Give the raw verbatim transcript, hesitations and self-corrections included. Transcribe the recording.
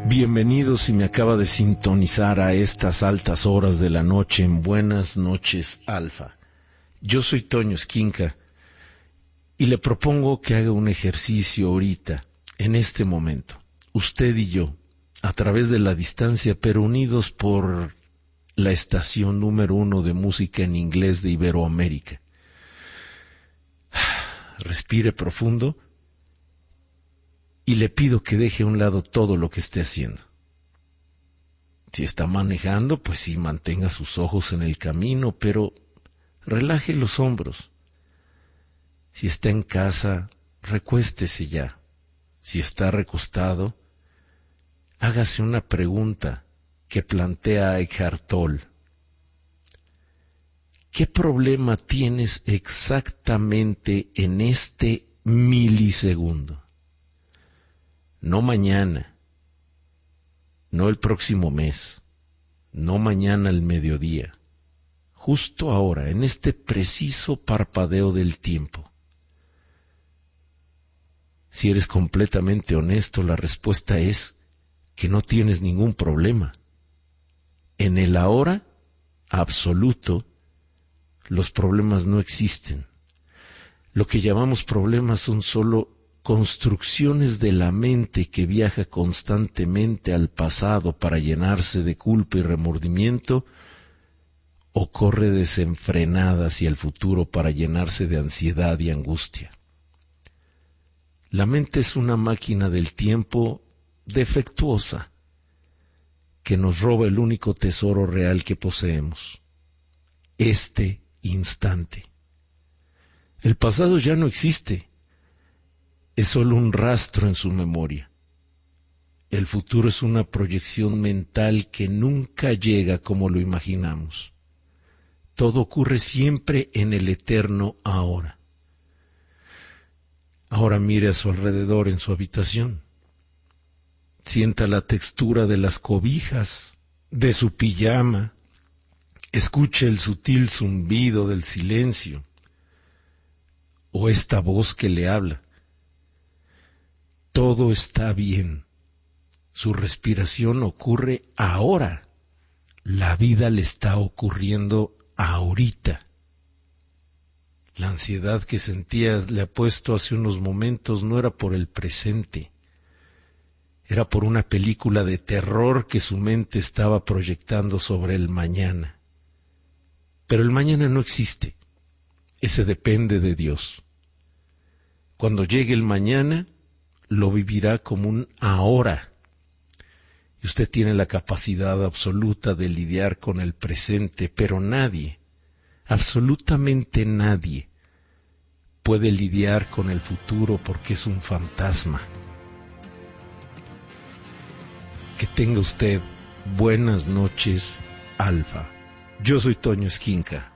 Bienvenidos si me acaba de sintonizar a estas altas horas de la noche en Buenas Noches Alfa. Yo soy Toño Esquinca y le propongo que haga un ejercicio ahorita, en este momento, usted y yo, a través de la distancia, pero unidos por la estación número uno de música en inglés de Iberoamérica. Respire profundo y le pido que deje a un lado todo lo que esté haciendo. Si está manejando, pues sí, mantenga sus ojos en el camino, pero relaje los hombros. Si está en casa, recuéstese ya. Si está recostado, hágase una pregunta que plantea Eckhart Tolle. ¿Qué problema tienes exactamente en este milisegundo? No mañana, no el próximo mes, no mañana al mediodía, justo ahora, en este preciso parpadeo del tiempo. Si eres completamente honesto, la respuesta es que no tienes ningún problema. En el ahora absoluto, los problemas no existen. Lo que llamamos problemas son solo construcciones de la mente que viaja constantemente al pasado para llenarse de culpa y remordimiento, o corre desenfrenada hacia el futuro para llenarse de ansiedad y angustia. La mente es una máquina del tiempo defectuosa que nos roba el único tesoro real que poseemos, este instante. El pasado ya no existe. Es solo un rastro en su memoria. El futuro es una proyección mental que nunca llega como lo imaginamos. Todo ocurre siempre en el eterno ahora. Ahora mire a su alrededor en su habitación. Sienta la textura de las cobijas, de su pijama. Escuche el sutil zumbido del silencio, o esta voz que le habla. Todo está bien. Su respiración ocurre ahora. La vida le está ocurriendo ahorita. La ansiedad que sentía, le apuesto hace unos momentos, no era por el presente. Era por una película de terror que su mente estaba proyectando sobre el mañana. Pero el mañana no existe. Ese depende de Dios. Cuando llegue el mañana, lo vivirá como un ahora. Y usted tiene la capacidad absoluta de lidiar con el presente, pero nadie, absolutamente nadie, puede lidiar con el futuro porque es un fantasma. Que tenga usted buenas noches, Alfa. Yo soy Toño Esquinca.